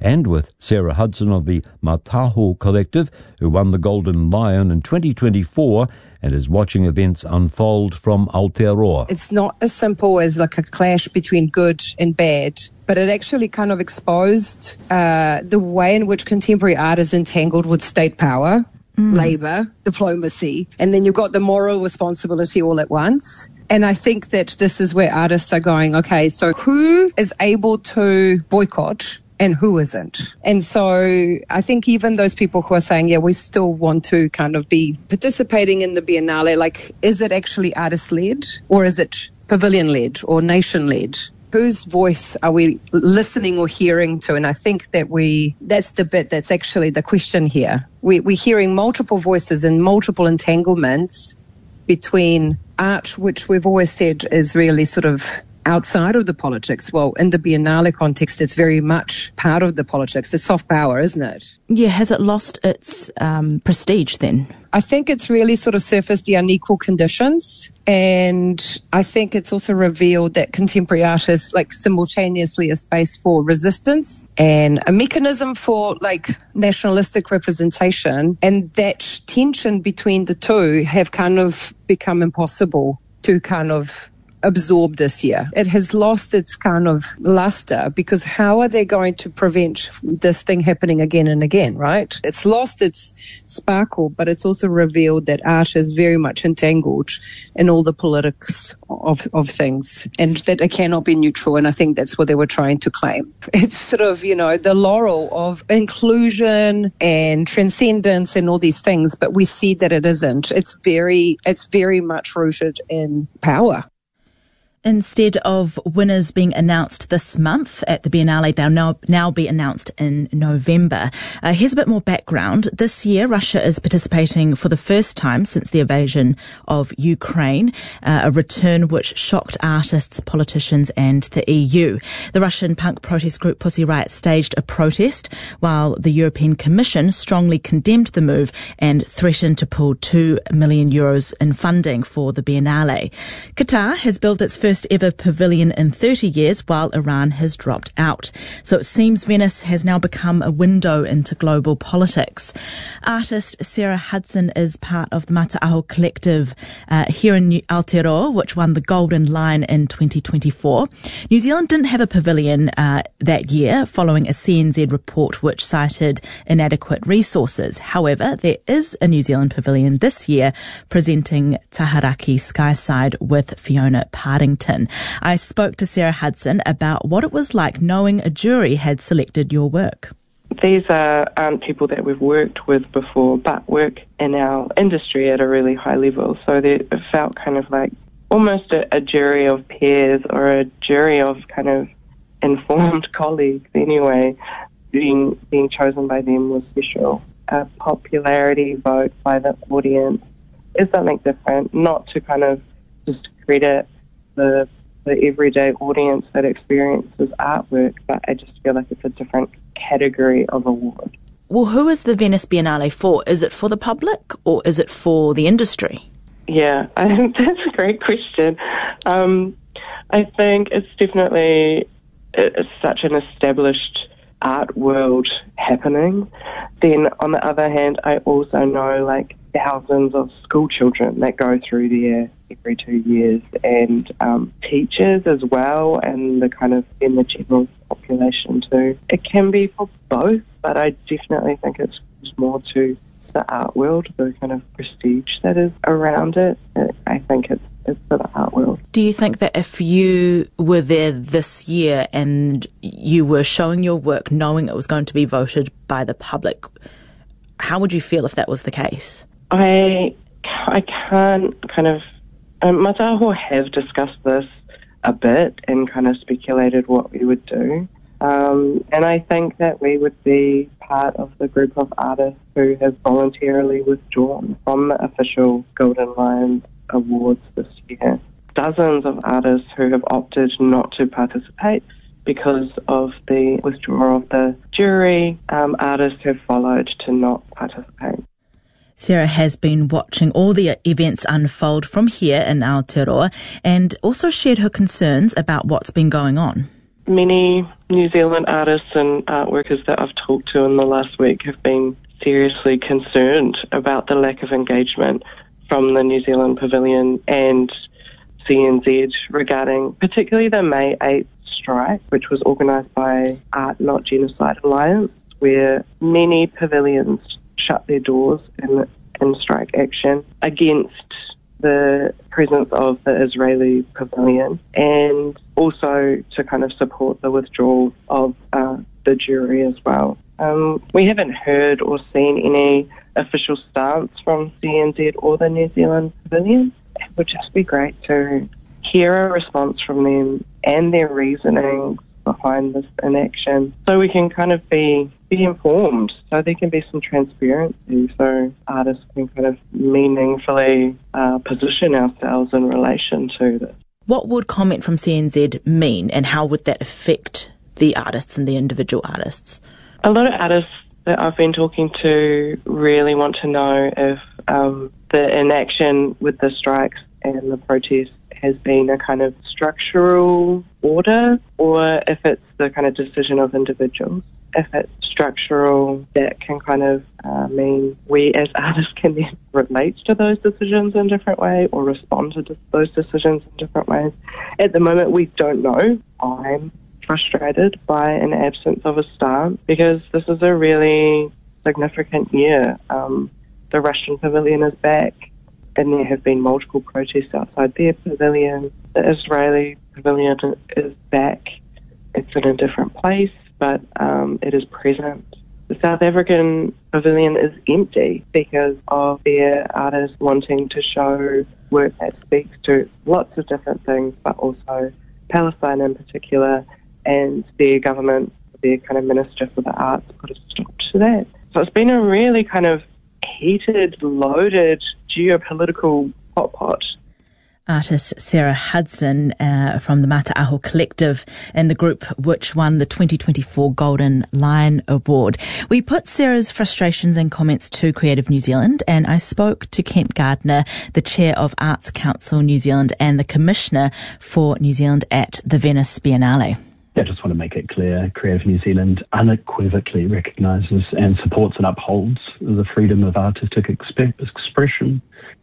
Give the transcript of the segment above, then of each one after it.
and with Sarah Hudson of the Mataho Collective, who won the Golden Lion in 2024 and is watching events unfold from Aotearoa. It's not as simple as like a clash between good and bad, but it actually kind of exposed the way in which contemporary art is entangled with state power, labour, diplomacy, and then you've got the moral responsibility all at once. And I think that this is where artists are going, okay, so who is able to boycott and who isn't? And so I think even those people who are saying, yeah, we still want to kind of be participating in the Biennale, like, is it actually artist-led or is it pavilion-led or nation-led? Whose voice are we listening or hearing to? And I think that that's the bit that's actually the question here. We're hearing multiple voices and multiple entanglements between art, which we've always said is really sort of outside of the politics. Well, in the Biennale context, it's very much part of the politics. It's soft power, isn't it? Yeah, has it lost its prestige then? I think it's really sort of surfaced the unequal conditions, and I think it's also revealed that contemporary art is like simultaneously a space for resistance and a mechanism for like nationalistic representation, and that tension between the two have kind of become impossible to kind of absorb this year. It has lost its kind of luster, because how are they going to prevent this thing happening again and again, right? It's lost its sparkle, but it's also revealed that art is very much entangled in all the politics of things, and that it cannot be neutral, and I think that's what they were trying to claim. It's sort of, the laurel of inclusion and transcendence and all these things, but we see that it isn't. It's very much rooted in power. Instead of winners being announced this month at the Biennale, they'll now be announced in November. Here's a bit more background. This year, Russia is participating for the first time since the invasion of Ukraine, a return which shocked artists, politicians and the EU. The Russian punk protest group Pussy Riot staged a protest, while the European Commission strongly condemned the move and threatened to pull €2 million in funding for the Biennale. Qatar has built its first ever pavilion in 30 years, while Iran has dropped out. So it seems Venice has now become a window into global politics. Artist Sarah Hudson is part of the Mataho Collective here in Aotearoa, which won the Golden Lion in 2024. New Zealand didn't have a pavilion that year, following a CNZ report which cited inadequate resources. However, there is a New Zealand pavilion this year presenting Taharaki Skyside with Fiona Partington. I spoke to Sarah Hudson about what it was like knowing a jury had selected your work. These aren't people that we've worked with before, but work in our industry at a really high level. So it felt kind of like almost a jury of peers, or a jury of kind of informed colleagues anyway. Being chosen by them was special. A popularity vote by the audience is something different, not to kind of discredit the everyday audience that experiences artwork, but I just feel like it's a different category of award. Well, who is the Venice Biennale for? Is it for the public or is it for the industry? Yeah, that's a great question. I think it's definitely such an established art world happening. Then on the other hand, I also know like thousands of school children that go through there every 2 years, and teachers as well, and the kind of in the general population too. It can be for both, but I definitely think it's more to the art world, the kind of prestige that is around it. I think it's for the art world. Do you think that if you were there this year and you were showing your work knowing it was going to be voted by the public, how would you feel if that was the case? I can't kind of... Mataho have discussed this a bit and kind of speculated what we would do. And I think that we would be part of the group of artists who have voluntarily withdrawn from the official Golden Lion Awards this year. Dozens of artists who have opted not to participate because of the withdrawal of the jury. Artists have followed to not participate. Sarah has been watching all the events unfold from here in Aotearoa and also shared her concerns about what's been going on. many New Zealand artists and art workers that I've talked to in the last week have been seriously concerned about the lack of engagement from the New Zealand Pavilion and CNZ regarding particularly the May 8th strike, which was organised by Art Not Genocide Alliance, where many pavilions shut their doors in strike action against the presence of the Israeli pavilion, and also to kind of support the withdrawal of the jury as well. We haven't heard or seen any official stance from CNZ or the New Zealand Pavilion. It would just be great to hear a response from them and their reasoning behind this inaction, so we can kind of be informed, so there can be some transparency, so artists can kind of meaningfully position ourselves in relation to this. What would comment from CNZ mean, and how would that affect the artists and the individual artists? A lot of artists that I've been talking to really want to know if the inaction with the strikes and the protests has been a kind of structural order, or if it's the kind of decision of individuals. If it's structural, that can kind of mean we as artists can then relate to those decisions in a different way or respond to those decisions in different ways. At the moment, we don't know. I'm frustrated by an absence of a stance because this is a really significant year. The Russian pavilion is back, and there have been multiple protests outside their pavilion. The Israeli pavilion is back. It's in a different place, but it is present. The South African pavilion is empty because of their artists wanting to show work that speaks to lots of different things, but also Palestine in particular, and their government, their kind of Minister for the Arts, put a stop to that. So it's been a really kind of heated, loaded geopolitical hot-pot. Artist Sarah Hudson from the Mataaho Collective and the group which won the 2024 Golden Lion Award. We put Sarah's frustrations and comments to Creative New Zealand, and I spoke to Kent Gardner, the chair of Arts Council New Zealand and the commissioner for New Zealand at the Venice Biennale. I just want to make it clear, Creative New Zealand unequivocally recognises and supports and upholds the freedom of artistic expression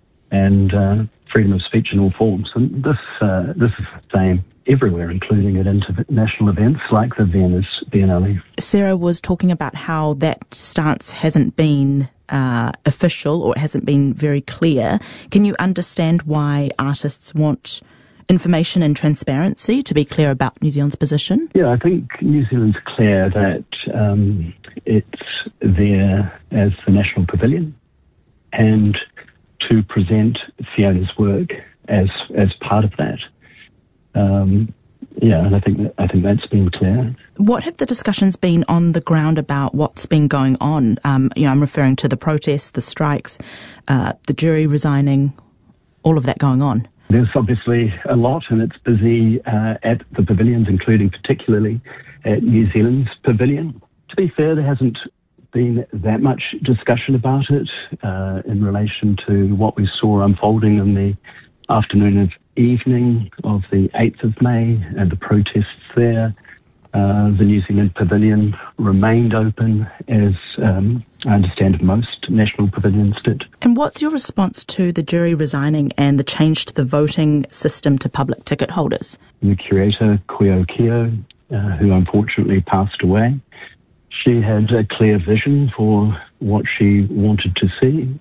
and freedom of speech in all forms. And this is the same everywhere, including at international events like the Venice Biennale. Sarah was talking about how that stance hasn't been official, or it hasn't been very clear. Can you understand why artists want information and transparency to be clear about New Zealand's position? Yeah, I think New Zealand's clear that it's there as the National Pavilion and to present Fiona's work as part of that. And I think that's been clear. What have the discussions been on the ground about what's been going on? I'm referring to the protests, the strikes, the jury resigning, all of that going on. There's obviously a lot, and it's busy at the pavilions, including particularly at New Zealand's pavilion. To be fair, there hasn't been that much discussion about it in relation to what we saw unfolding in the afternoon and evening of the 8th of May and the protests there. The New Zealand Pavilion remained open, as I understand most national pavilions did. And what's your response to the jury resigning and the change to the voting system to public ticket holders? The curator, Koio Keo, who unfortunately passed away, she had a clear vision for what she wanted to see.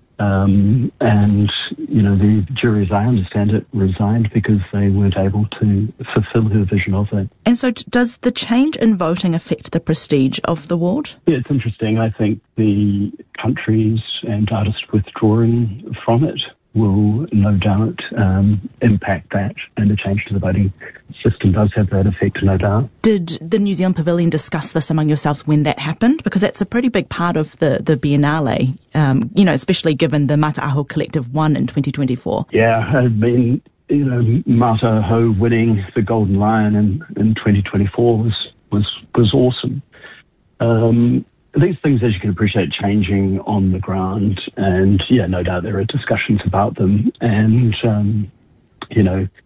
The jury, as I understand it, resigned because they weren't able to fulfill her vision of it. And so does the change in voting affect the prestige of the award? Yeah, it's interesting. I think the countries and artists withdrawing from it will no doubt impact that, and the change to the voting system does have that effect, no doubt. Did the New Zealand Pavilion discuss this among yourselves when that happened? Because that's a pretty big part of the Biennale, especially given the Mataaho Collective won in 2024. Yeah, I mean, Mataaho winning the Golden Lion in 2024 was awesome. These things, as you can appreciate, changing on the ground, and no doubt there are discussions about them, and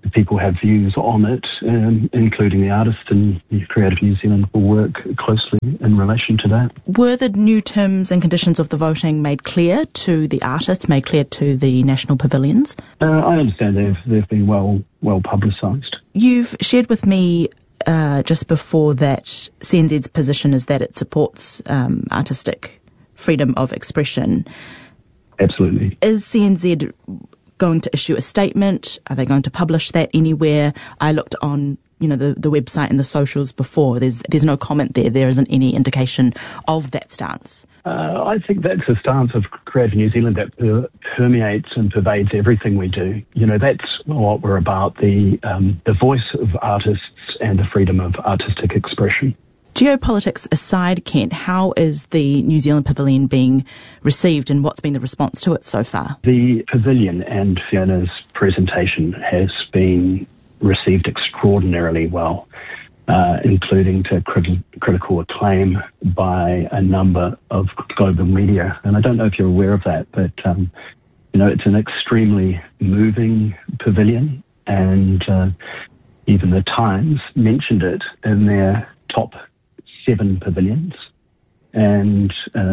people have views on it, including the artist, and Creative New Zealand will work closely in relation to that. Were the new terms and conditions of the voting made clear to the artists, made clear to the national pavilions? I understand they've been well publicised. You've shared with me just before that CNZ's position is that it supports artistic freedom of expression. Absolutely. Is CNZ going to issue a statement? Are they going to publish that anywhere? I looked on, the website and the socials before. There's no comment there. There isn't any indication of that stance. I think that's a stance of Creative New Zealand that permeates and pervades everything we do. That's what we're about, the voice of artists and the freedom of artistic expression. Geopolitics aside, Kent, how is the New Zealand Pavilion being received and what's been the response to it so far? The Pavilion and Fiona's presentation has been received extraordinarily well, including to critical acclaim by a number of global media. And I don't know if you're aware of that, but, it's an extremely moving pavilion, and even the Times mentioned it in their top 7 pavilions, and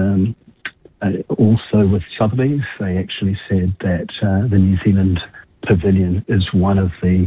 also with Sotheby's, they actually said that the New Zealand Pavilion is one of the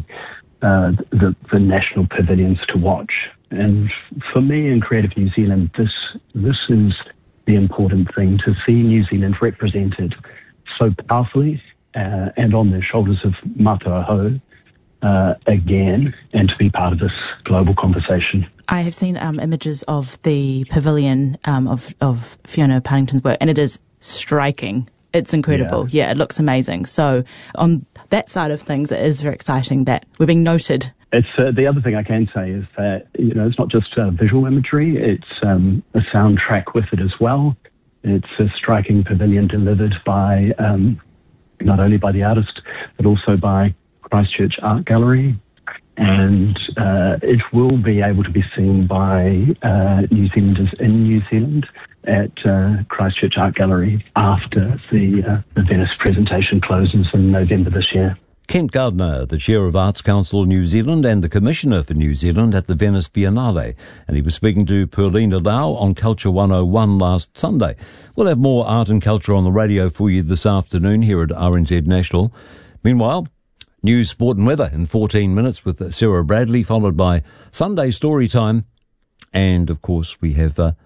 national pavilions to watch. And for me in Creative New Zealand, this is the important thing, to see New Zealand represented so powerfully and on the shoulders of Mātāhau again, and to be part of this global conversation. I have seen images of the pavilion of Fiona Partington's work, and it is striking. It's incredible. Yeah, it looks amazing. So on that side of things, it is very exciting that we're being noted. It's the other thing I can say is that it's not just visual imagery; it's a soundtrack with it as well. It's a striking pavilion delivered by not only by the artist but also by Christchurch Art Gallery, and it will be able to be seen by New Zealanders in New Zealand at Christchurch Art Gallery after the Venice presentation closes in November this year. Kent Gardner, the Chair of Arts Council New Zealand and the Commissioner for New Zealand at the Venice Biennale, and he was speaking to Perlina Lau on Culture 101 last Sunday. We'll have more art and culture on the radio for you this afternoon here at RNZ National. Meanwhile, news, sport and weather in 14 minutes with Sarah Bradley, followed by Sunday Story Time. And, of course, we have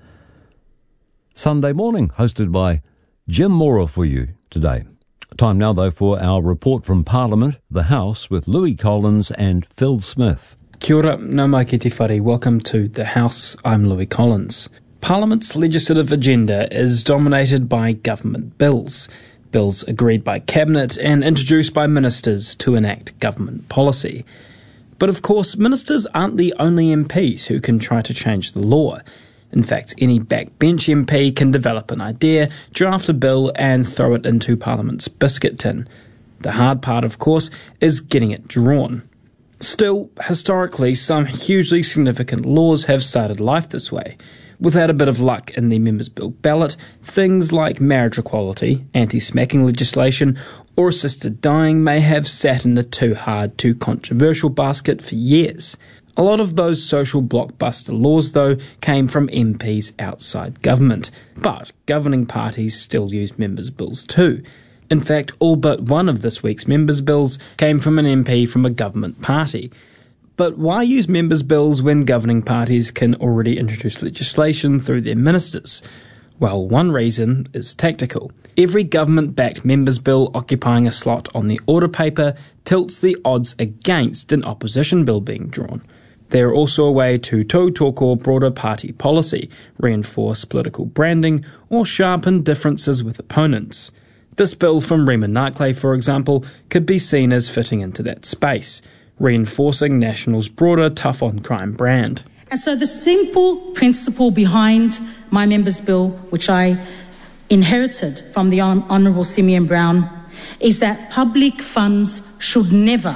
Sunday Morning, hosted by Jim Mora for you today. Time now, though, for our report from Parliament, the House, with Louis Collins and Phil Smith. Kia ora, nau mai ki te whare. Welcome to the House. I'm Louis Collins. Parliament's legislative agenda is dominated by government bills. Bills agreed by Cabinet and introduced by ministers to enact government policy. But of course, ministers aren't the only MPs who can try to change the law. In fact, any backbench MP can develop an idea, draft a bill and throw it into Parliament's biscuit tin. The hard part, of course, is getting it drawn. Still, historically, some hugely significant laws have started life this way. Without a bit of luck in the Members' Bill ballot, things like marriage equality, anti-smacking legislation, or assisted dying may have sat in the too hard, too controversial basket for years. A lot of those social blockbuster laws, though, came from MPs outside government, but governing parties still use Members' Bills too. In fact, all but one of this week's Members' Bills came from an MP from a government party. But why use Members' Bills when governing parties can already introduce legislation through their ministers? Well, one reason is tactical. Every government-backed Members' Bill occupying a slot on the order paper tilts the odds against an opposition bill being drawn. They're also a way to tautoko broader party policy, reinforce political branding, or sharpen differences with opponents. This bill from Rima Narkley, for example, could be seen as fitting into that space, reinforcing National's broader tough-on-crime brand. And so the simple principle behind my Members' Bill, which I inherited from the Honourable Simeon Brown, is that public funds should never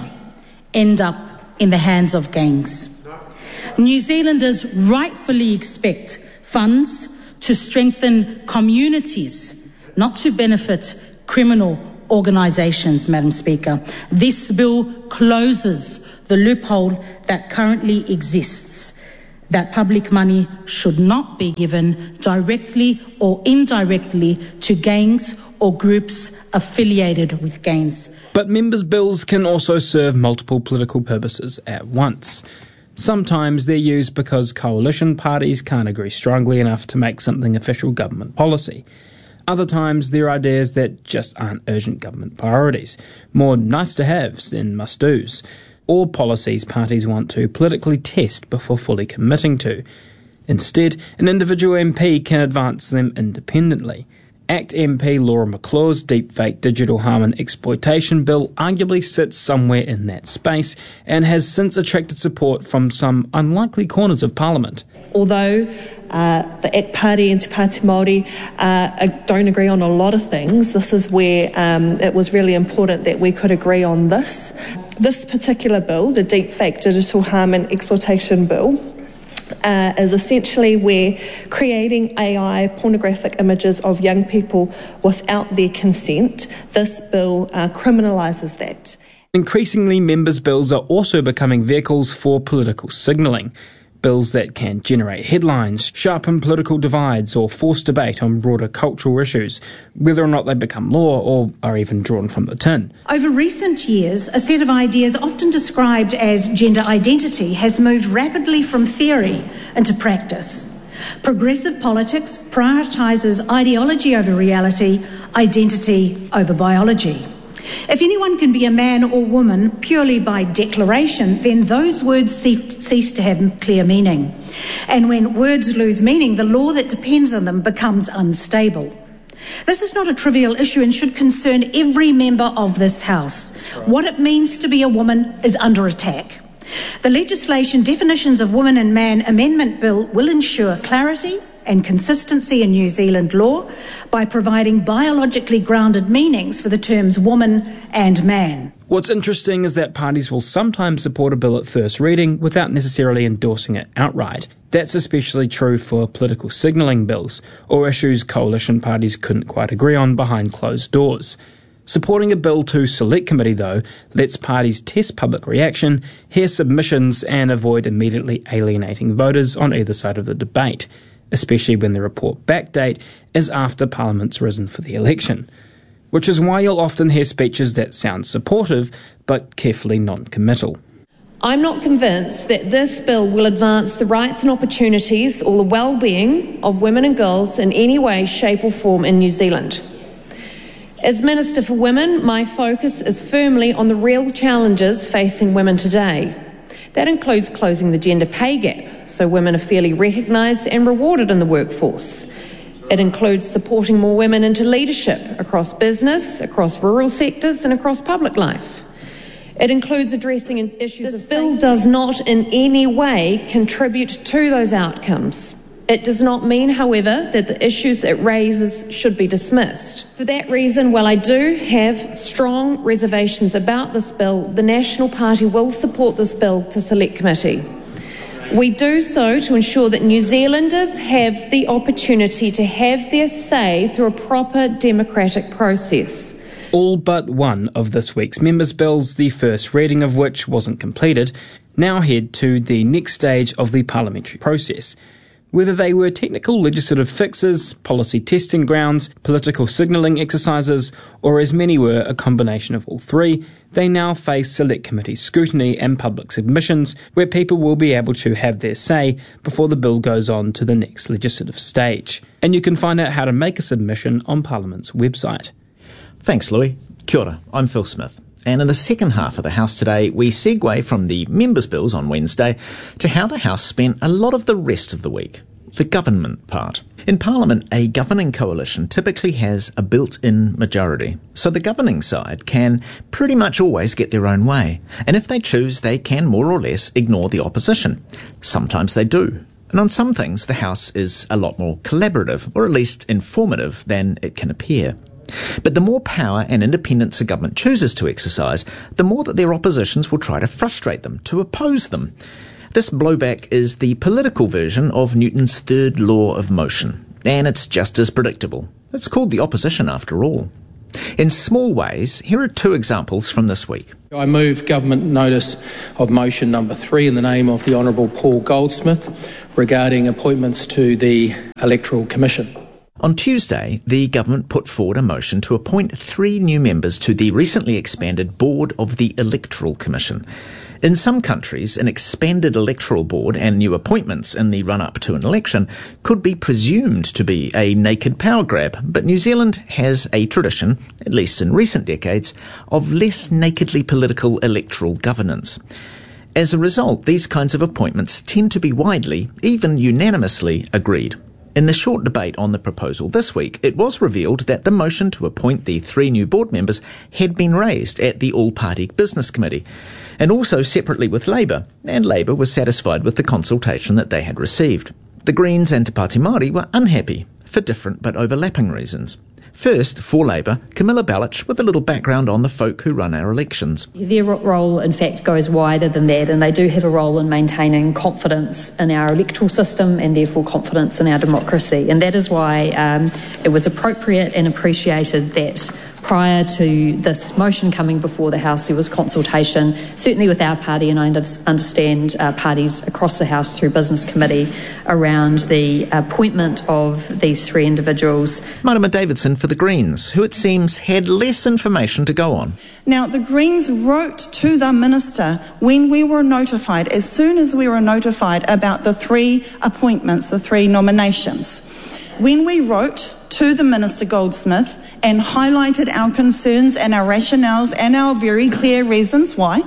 end up in the hands of gangs. New Zealanders rightfully expect funds to strengthen communities, not to benefit criminal organisations, Madam Speaker. This bill closes the loophole that currently exists, that public money should not be given directly or indirectly to gangs or groups affiliated with gangs. But members' bills can also serve multiple political purposes at once. Sometimes they're used because coalition parties can't agree strongly enough to make something official government policy. Other times they're ideas that just aren't urgent government priorities, more nice-to-haves than must-dos, or policies parties want to politically test before fully committing to. Instead, an individual MP can advance them independently. ACT MP Laura McClaw's Deepfake Digital Harm and Exploitation Bill arguably sits somewhere in that space and has since attracted support from some unlikely corners of Parliament. Although the ACT Party and Te Pāti Māori don't agree on a lot of things, this is where it was really important that we could agree on this. This particular bill, the Deepfake Digital Harm and Exploitation Bill, is essentially where creating AI pornographic images of young people without their consent, this bill criminalises that. Increasingly, members' bills are also becoming vehicles for political signalling. Bills that can generate headlines, sharpen political divides, or force debate on broader cultural issues, whether or not they become law or are even drawn from the tin. Over recent years, a set of ideas often described as gender identity has moved rapidly from theory into practice. Progressive politics prioritises ideology over reality, identity over biology. If anyone can be a man or woman purely by declaration, then those words cease to have clear meaning. And when words lose meaning, the law that depends on them becomes unstable. This is not a trivial issue and should concern every member of this House. What it means to be a woman is under attack. The legislation Definitions of Woman and Man Amendment Bill will ensure clarity and consistency in New Zealand law by providing biologically grounded meanings for the terms woman and man. What's interesting is that parties will sometimes support a bill at first reading without necessarily endorsing it outright. That's especially true for political signalling bills, or issues coalition parties couldn't quite agree on behind closed doors. Supporting a bill to Select Committee, though, lets parties test public reaction, hear submissions, and avoid immediately alienating voters on either side of the debate, especially when the report back date is after Parliament's risen for the election. Which is why you'll often hear speeches that sound supportive, but carefully non-committal. I'm not convinced that this bill will advance the rights and opportunities or the well-being of women and girls in any way, shape or form in New Zealand. As Minister for Women, my focus is firmly on the real challenges facing women today. That includes closing the gender pay gap, so women are fairly recognised and rewarded in the workforce. It includes supporting more women into leadership across business, across rural sectors and across public life. It includes addressing issues. This bill does not in any way contribute to those outcomes. It does not mean, however, that the issues it raises should be dismissed. For that reason, while I do have strong reservations about this bill, the National Party will support this bill to Select Committee. We do so to ensure that New Zealanders have the opportunity to have their say through a proper democratic process. All but one of this week's members' bills, the first reading of which wasn't completed, now head to the next stage of the parliamentary process. Whether they were technical legislative fixes, policy testing grounds, political signalling exercises, or as many were a combination of all three, they now face Select Committee scrutiny and public submissions, where people will be able to have their say before the bill goes on to the next legislative stage. And you can find out how to make a submission on Parliament's website. Thanks, Louis. Kia ora, I'm Phil Smith. And in the second half of the House today, we segue from the members' bills on Wednesday to how the House spent a lot of the rest of the week, the government part. In Parliament, a governing coalition typically has a built-in majority, so the governing side can pretty much always get their own way. And if they choose, they can more or less ignore the opposition. Sometimes they do. And on some things, the House is a lot more collaborative, or at least informative, than it can appear. But the more power and independence a government chooses to exercise, the more that their oppositions will try to frustrate them, to oppose them. This blowback is the political version of Newton's third law of motion, and it's just as predictable. It's called the opposition after all. In small ways, here are two examples from this week. I move government notice of motion number 3 in the name of the Honourable Paul Goldsmith regarding appointments to the Electoral Commission. On Tuesday, the government put forward a motion to appoint 3 new members to the recently expanded board of the Electoral Commission. In some countries, an expanded electoral board and new appointments in the run-up to an election could be presumed to be a naked power grab, but New Zealand has a tradition, at least in recent decades, of less nakedly political electoral governance. As a result, these kinds of appointments tend to be widely, even unanimously, agreed. In the short debate on the proposal this week, it was revealed that the motion to appoint the 3 new board members had been raised at the All-Party Business Committee, and also separately with Labour, and Labour was satisfied with the consultation that they had received. The Greens and Te Pāti Māori were unhappy for different but overlapping reasons. First, for Labour, Camilla Ballich with a little background on the folk who run our elections. Their role, in fact, goes wider than that, and they do have a role in maintaining confidence in our electoral system and therefore confidence in our democracy. And that is why it was appropriate and appreciated that prior to this motion coming before the House, there was consultation, certainly with our party, and I understand parties across the House through Business Committee, around the appointment of these 3 individuals. Marama Davidson for the Greens, who it seems had less information to go on. Now, the Greens wrote to the Minister when we were notified, as soon as we were notified about the 3 appointments, the 3 nominations. When we wrote to the Minister Goldsmith and highlighted our concerns and our rationales and our very clear reasons why,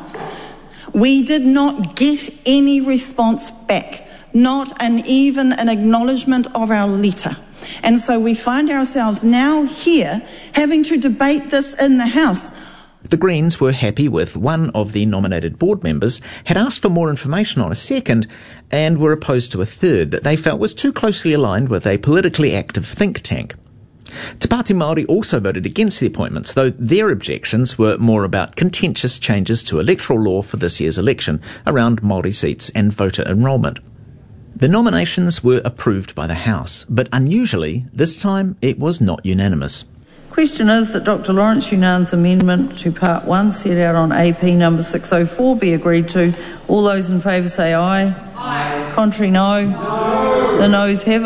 we did not get any response back, not even an acknowledgement of our letter. And so we find ourselves now here having to debate this in the House. The Greens were happy with one of the nominated board members, had asked for more information on a second, and were opposed to a third that they felt was too closely aligned with a politically active think tank. Te Pāti Māori also voted against the appointments, though their objections were more about contentious changes to electoral law for this year's election around Māori seats and voter enrolment. The nominations were approved by the House, but unusually, this time it was not unanimous. Question is that Dr Lawrence Yunan's amendment to Part 1 set out on AP number 604 be agreed to. All those in favour say aye. Aye. Contrary no. No. The noes have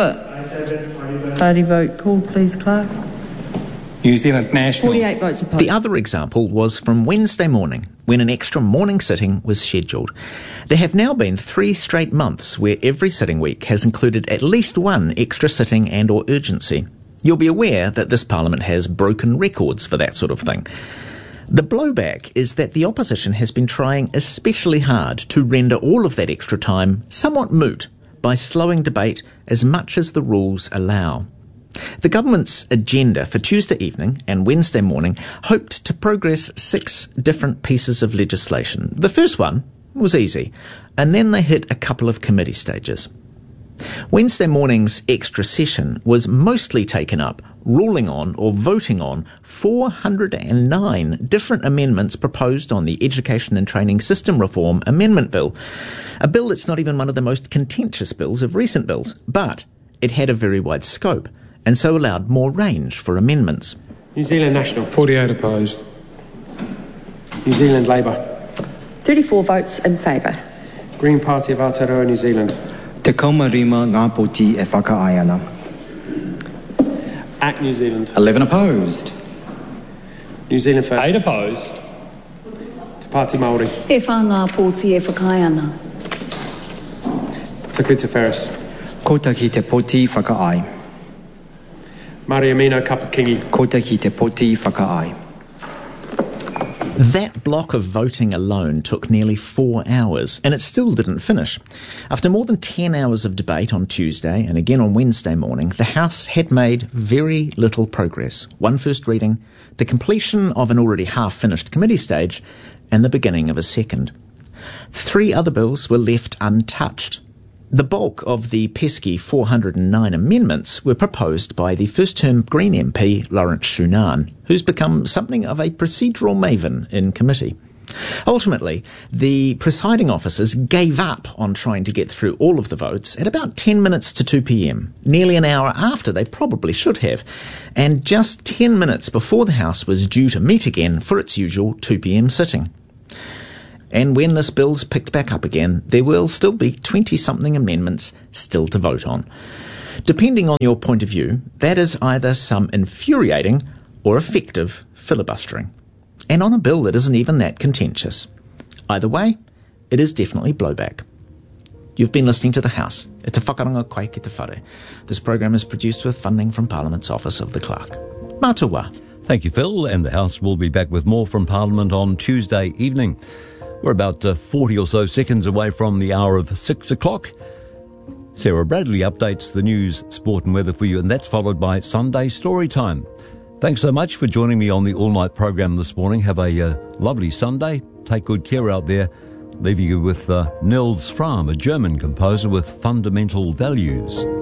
it. Party vote called, please, Clark. New Zealand National. 48 votes opposed. The other example was from Wednesday morning, when an extra morning sitting was scheduled. There have now been 3 straight months where every sitting week has included at least 1 extra sitting and or urgency. You'll be aware that this Parliament has broken records for that sort of thing. The blowback is that the opposition has been trying especially hard to render all of that extra time somewhat moot by slowing debate as much as the rules allow. The government's agenda for Tuesday evening and Wednesday morning hoped to progress 6 different pieces of legislation. The first one was easy, and then they hit a couple of committee stages. Wednesday morning's extra session was mostly taken up ruling on or voting on 409 different amendments proposed on the Education and Training System Reform Amendment Bill. A bill that's not even one of the most contentious bills of recent bills, but it had a very wide scope and so allowed more range for amendments. New Zealand National. 48 opposed. New Zealand Labour. 34 votes in favour. Green Party of Aotearoa New Zealand. Te kamarima ngā poti e whakaae ana. ACT New Zealand. 11 opposed. New Zealand First. 8 opposed. Te Pāti Māori. E whā ngā poti e whakaae ana. Te Kuta Ferris. Kota ki te poti whakaae. Mariamino Kapakingi. Kota ki te poti whakaae. That block of voting alone took nearly 4 hours, and it still didn't finish. After more than 10 hours of debate on Tuesday and again on Wednesday morning, the House had made very little progress. 1 first reading, the completion of an already half-finished committee stage, and the beginning of a second. 3 other bills were left untouched. The bulk of the pesky 409 amendments were proposed by the first-term Green MP Lawrence Yunnan, who's become something of a procedural maven in committee. Ultimately, the presiding officers gave up on trying to get through all of the votes at about 10 minutes to 2 p.m, nearly an hour after they probably should have, and just 10 minutes before the House was due to meet again for its usual 2 p.m. sitting. And when this bill's picked back up again, there will still be 20-something amendments still to vote on. Depending on your point of view, that is either some infuriating or effective filibustering. And on a bill that isn't even that contentious. Either way, it is definitely blowback. You've been listening to The House. E te whakaranga koe ki te whare. This program is produced with funding from Parliament's Office of the Clerk. Mātua. Thank you, Phil, and the House will be back with more from Parliament on Tuesday evening. We're about 40 or so seconds away from the hour of 6 o'clock. Sarah Bradley updates the news, sport and weather for you, and that's followed by Sunday Story Time. Thanks so much for joining me on the all-night program this morning. Have a lovely Sunday. Take good care out there. Leaving you with Nils Frahm, a German composer with fundamental values.